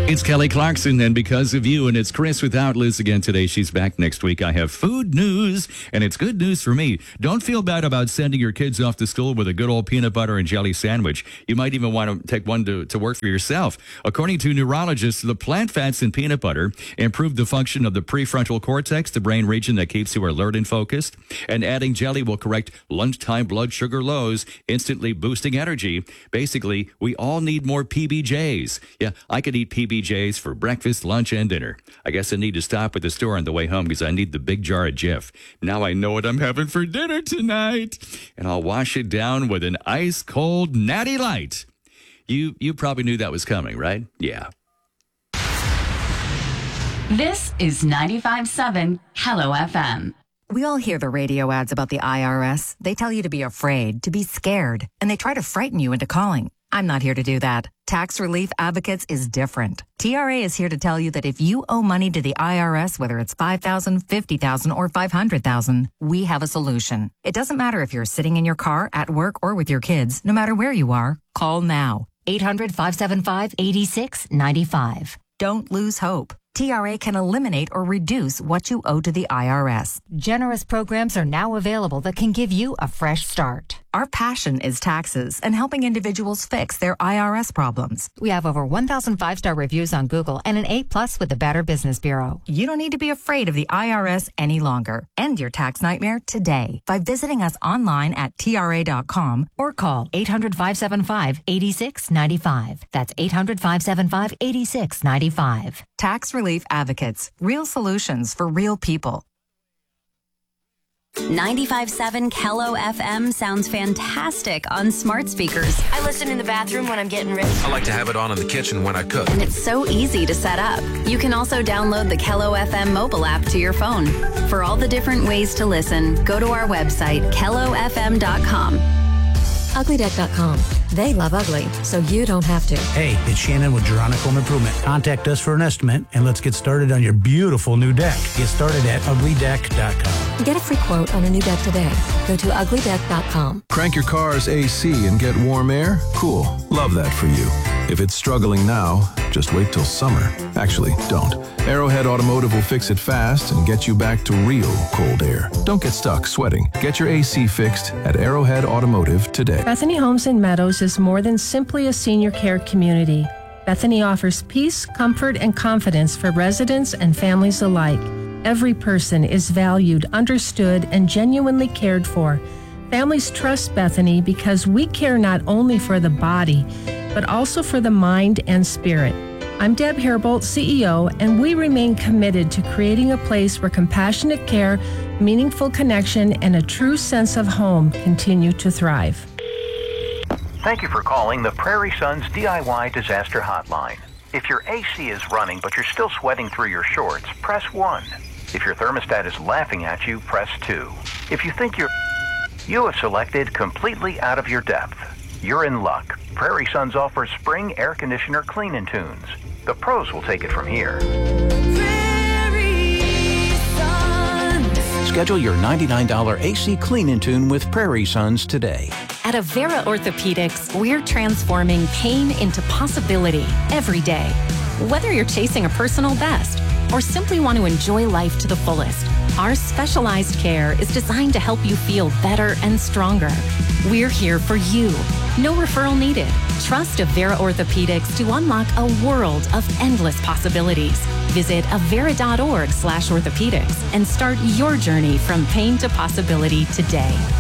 It's Kelly Clarkson, and because of you, and it's Chris without Liz again today. She's back next week. I have food news, and it's good news for me. Don't feel bad about sending your kids off to school with a good old peanut butter and jelly sandwich. You might even want to take one to work for yourself. According to neurologists, the plant fats in peanut butter improve the function of the prefrontal cortex, the brain region that keeps you alert and focused. And adding jelly will correct lunchtime blood sugar lows, instantly boosting energy. Basically, we all need more PBJs. Yeah, I could eat PBJs for breakfast, lunch, and dinner. I guess I need to stop at the store on the way home because I need the big jar of Jif. Now I know what I'm having for dinner tonight. And I'll wash it down with an ice-cold Natty Light. You probably knew that was coming, right? Yeah. This is 95.7 Hello FM. We all hear the radio ads about the IRS. They tell you to be afraid, to be scared, and they try to frighten you into calling. I'm not here to do that. Tax Relief Advocates is different. TRA is here to tell you that if you owe money to the IRS, whether it's $5,000, $50,000, or $500,000, we have a solution. It doesn't matter if you're sitting in your car, at work, or with your kids. No matter where you are, call now. 800-575-8695. Don't lose hope. TRA can eliminate or reduce what you owe to the IRS. Generous programs are now available that can give you a fresh start. Our passion is taxes and helping individuals fix their IRS problems. We have over 1,000 5-star reviews on Google and an A+ with the Better Business Bureau. You don't need to be afraid of the IRS any longer. End your tax nightmare today by visiting us online at TRA.com or call 800-575-8695. That's 800-575-8695. Tax Relief Advocates. Real solutions for real people. 95.7 Kello FM sounds fantastic on smart speakers. I listen in the bathroom when I'm getting ready. I like to have it on in the kitchen when I cook. And it's so easy to set up. You can also download the Kello FM mobile app to your phone. For all the different ways to listen, go to our website, kellofm.com. Uglydeck.com. They love ugly, so you don't have to. Hey, it's Shannon with Geronica Home Improvement. Contact us for an estimate, and let's get started on your beautiful new deck. Get started at uglydeck.com. Get a free quote on a new deck today. Go to uglydeck.com. Crank your car's AC and get warm air? Cool. Love that for you. If it's struggling now, just wait till summer. Actually, don't. Arrowhead Automotive will fix it fast and get you back to real cold air. Don't get stuck sweating. Get your AC fixed at Arrowhead Automotive today. Bethany Homes and Meadows is more than simply a senior care community. Bethany offers peace, comfort, and confidence for residents and families alike. Every person is valued, understood, and genuinely cared for. Families trust Bethany because we care not only for the body, but also for the mind and spirit. I'm Deb Herbold, CEO, and we remain committed to creating a place where compassionate care, meaningful connection, and a true sense of home continue to thrive. Thank you for calling the Prairie Sons DIY Disaster Hotline. If your AC is running but you're still sweating through your shorts, press 1. If your thermostat is laughing at you, press 2. If you think you have selected completely out of your depth. You're in luck. Prairie Sons offers spring air conditioner clean-in tunes. The pros will take it from here. Schedule your $99 AC clean-in tune with Prairie Sons today. At Avera Orthopedics, we're transforming pain into possibility every day. Whether you're chasing a personal best or simply want to enjoy life to the fullest, our specialized care is designed to help you feel better and stronger. We're here for you. No referral needed. Trust Avera Orthopedics to unlock a world of endless possibilities. Visit avera.org/orthopedics and start your journey from pain to possibility today.